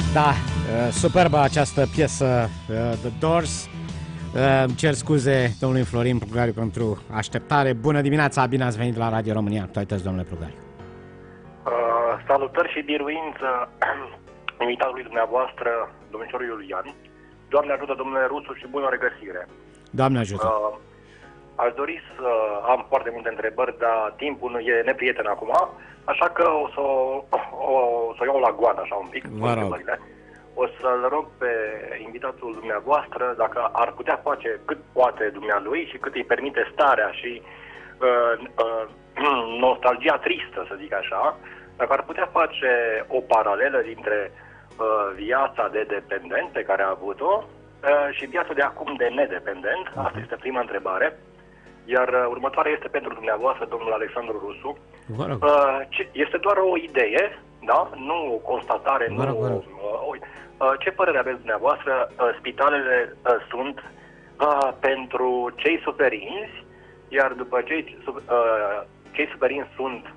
Da, superbă această piesă, The Doors. Îmi cer scuze domnului Florin Plugariu pentru așteptare. Bună dimineața, bine ați venit la Radio România Actualități, domnule Plugariu. Salutări și biruință invitatului dumneavoastră, domnișorul Iulian. Doamne ajută, domnule Rusu, și bună regăsire. Doamne ajută. Aș dori să am foarte multe întrebări, dar timpul e neprieten acum, așa că o să o iau la goană așa un pic. Vă rog. O să-l rog pe invitatul dumneavoastră dacă ar putea face cât poate dumnealui și cât îi permite starea și nostalgia tristă, să zic așa, dacă ar putea face o paralelă dintre viața de dependent pe care a avut-o și viața de acum de nedependent. Asta este prima întrebare. Iar următoarea este pentru dumneavoastră, domnul Alexandru Rusu. Vă rog. Este doar o idee, da? Nu o constatare, vă rog. Ce părere aveți dumneavoastră? Spitalele sunt pentru cei suferinți, iar după cei suferinți sunt